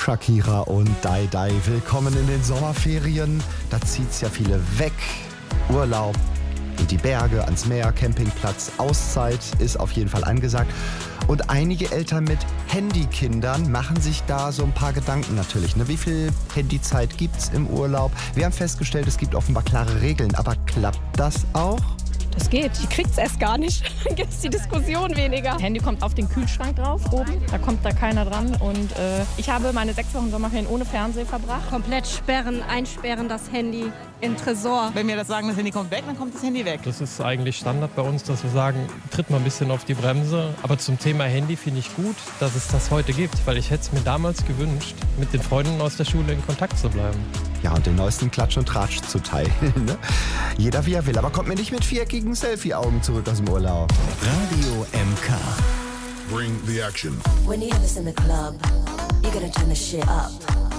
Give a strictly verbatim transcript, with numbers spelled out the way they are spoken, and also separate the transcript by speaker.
Speaker 1: Shakira und Dai Dai. Willkommen in den Sommerferien. Da zieht's ja viele weg. Urlaub in die Berge, ans Meer, Campingplatz. Auszeit ist auf jeden Fall angesagt. Und einige Eltern mit Handykindern machen sich da so ein paar Gedanken natürlich. Ne? Wie viel Handyzeit gibt's im Urlaub? Wir haben festgestellt, es gibt offenbar klare Regeln. Aber klappt das auch?
Speaker 2: Das geht. Die kriegt's erst gar nicht. Dann gibt's die Diskussion weniger. Handy kommt auf den Kühlschrank drauf oben. Da kommt da keiner dran. Und äh, ich habe meine sechs Wochen Sommerferien ohne Fernsehen verbracht.
Speaker 3: Komplett sperren, einsperren das Handy in Tresor.
Speaker 4: Wenn wir das sagen, das Handy kommt weg, dann kommt das Handy weg.
Speaker 5: Das ist eigentlich Standard bei uns, dass wir sagen, tritt mal ein bisschen auf die Bremse. Aber zum Thema Handy finde ich gut, dass es das heute gibt. Weil ich hätte es mir damals gewünscht, mit den Freunden aus der Schule in Kontakt zu bleiben.
Speaker 1: Ja, und den neuesten Klatsch und Tratsch zu teilen. Ne? Jeder wie er will, aber kommt mir nicht mit viereckigen Selfie-Augen zurück aus dem Urlaub.
Speaker 6: Radio M K.
Speaker 7: Bring the action.
Speaker 8: When you have this in the club, you gotta turn the shit up.